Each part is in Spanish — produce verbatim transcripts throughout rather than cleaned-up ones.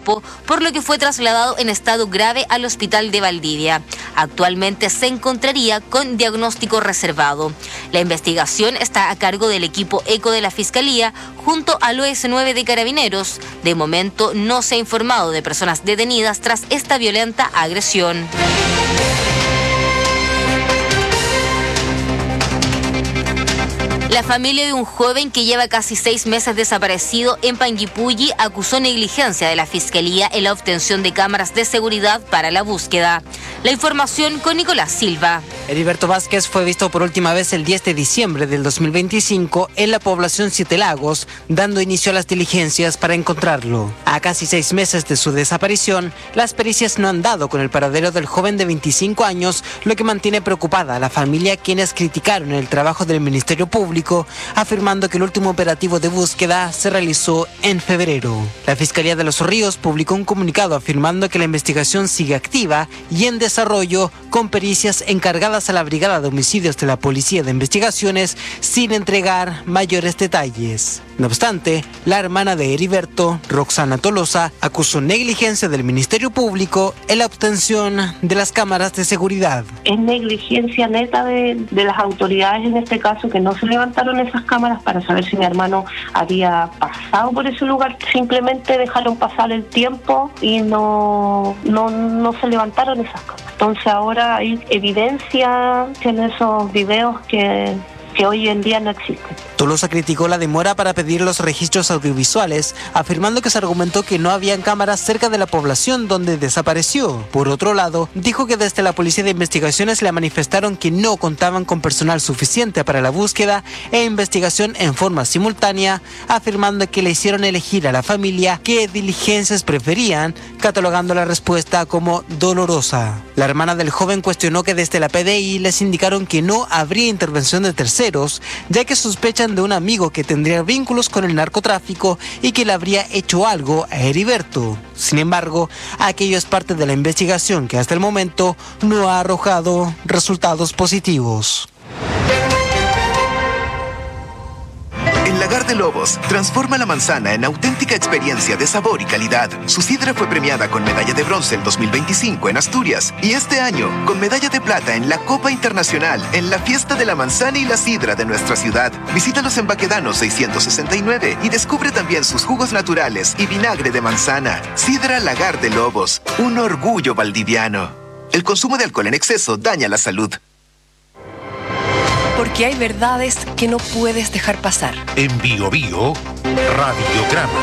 cuerpo, por lo que fue trasladado en estado grave al hospital de Valdivia. Actualmente se encontraría con diagnóstico reservado. La investigación está a cargo del equipo ECO de la Fiscalía junto al O S nueve de Carabineros. De momento no se ha informado de personas detenidas tras esta violenta agresión. La familia de un joven que lleva casi seis meses desaparecido en Panguipulli acusó negligencia de la Fiscalía en la obtención de cámaras de seguridad para la búsqueda. La información con Nicolás Silva. Heriberto Vázquez fue visto por última vez el diez de diciembre del dos mil veinticinco en la población Siete Lagos, dando inicio a las diligencias para encontrarlo. A casi seis meses de su desaparición, las pericias no han dado con el paradero del joven de veinticinco años, lo que mantiene preocupada a la familia, quienes criticaron el trabajo del Ministerio Público, afirmando que el último operativo de búsqueda se realizó en febrero. La Fiscalía de Los Ríos publicó un comunicado afirmando que la investigación sigue activa y en desarrollo, con pericias encargadas a la Brigada de Homicidios de la Policía de Investigaciones, sin entregar mayores detalles. No obstante, la hermana de Heriberto, Roxana Tolosa, acusó negligencia del Ministerio Público en la obtención de las cámaras de seguridad. Es negligencia neta de, de las autoridades en este caso, que no se levantaron esas cámaras para saber si mi hermano había pasado por ese lugar. Simplemente dejaron pasar el tiempo y no, no, no se levantaron esas cámaras. Entonces ahora hay evidencia en esos videos que... que hoy en día no existen. Tolosa criticó la demora para pedir los registros audiovisuales, afirmando que se argumentó que no habían cámaras cerca de la población donde desapareció. Por otro lado, dijo que desde la Policía de Investigaciones le manifestaron que no contaban con personal suficiente para la búsqueda e investigación en forma simultánea, afirmando que le hicieron elegir a la familia qué diligencias preferían, catalogando la respuesta como dolorosa. La hermana del joven cuestionó que desde la P D I les indicaron que no habría intervención de terceros, ya que sospechan de un amigo que tendría vínculos con el narcotráfico y que le habría hecho algo a Heriberto. Sin embargo, aquello es parte de la investigación que hasta el momento no ha arrojado resultados positivos. El Lagar de Lobos transforma la manzana en auténtica experiencia de sabor y calidad. Su sidra fue premiada con medalla de bronce el dos mil veinticinco en Asturias y este año con medalla de plata en la Copa Internacional en la Fiesta de la Manzana y la Sidra de nuestra ciudad. Visítalos en Baquedano seiscientos sesenta y nueve y descubre también sus jugos naturales y vinagre de manzana. Sidra Lagar de Lobos, un orgullo valdiviano. El consumo de alcohol en exceso daña la salud. Porque hay verdades que no puedes dejar pasar. En Bio Bio, Radiograma.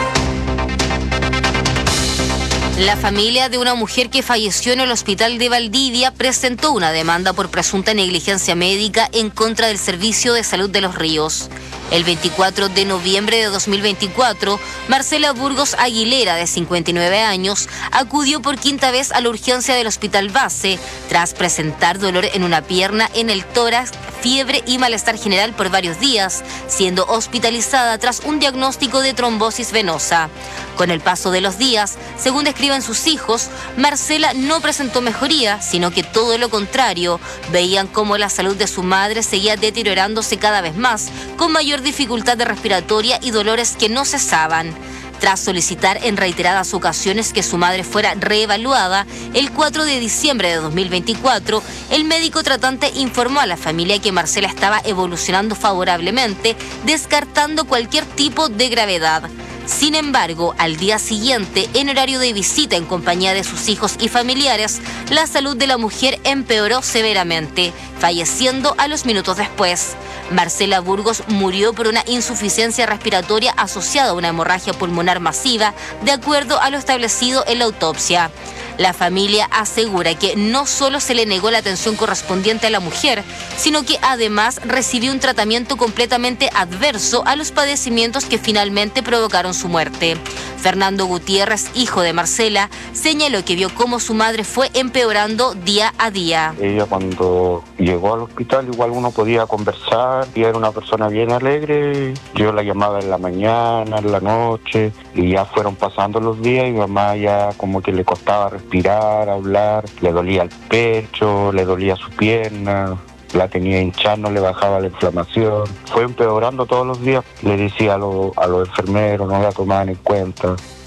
La familia de una mujer que falleció en el hospital de Valdivia presentó una demanda por presunta negligencia médica en contra del Servicio de Salud de Los Ríos. El veinticuatro de noviembre de dos mil veinticuatro, Marcela Burgos Aguilera, de cincuenta y nueve años, acudió por quinta vez a la urgencia del hospital base tras presentar dolor en una pierna, en el tórax, fiebre y malestar general por varios días, siendo hospitalizada tras un diagnóstico de trombosis venosa. Con el paso de los días, según describen sus hijos, Marcela no presentó mejoría, sino que todo lo contrario. Veían cómo la salud de su madre seguía deteriorándose cada vez más, con mayor dificultad de respiratoria y dolores que no cesaban. Tras solicitar en reiteradas ocasiones que su madre fuera reevaluada, el cuatro de diciembre de dos mil veinticuatro, el médico tratante informó a la familia que Marcela estaba evolucionando favorablemente, descartando cualquier tipo de gravedad. Sin embargo, al día siguiente, en horario de visita en compañía de sus hijos y familiares, la salud de la mujer empeoró severamente, falleciendo a los minutos después. Marcela Burgos murió por una insuficiencia respiratoria asociada a una hemorragia pulmonar masiva, de acuerdo a lo establecido en la autopsia. La familia asegura que no solo se le negó la atención correspondiente a la mujer, sino que además recibió un tratamiento completamente adverso a los padecimientos que finalmente provocaron su muerte. Fernando Gutiérrez, hijo de Marcela, señaló que vio cómo su madre fue empeorando día a día. Ella cuando llegó al hospital igual uno podía conversar y era una persona bien alegre. Yo la llamaba en la mañana, en la noche y ya fueron pasando los días y mi mamá ya como que le costaba respirar, hablar, le dolía el pecho, le dolía su pierna, la tenía hinchada, no le bajaba la inflamación. Fue empeorando todos los días. Le decía a, lo, a los enfermeros, no la tomaban en cuenta.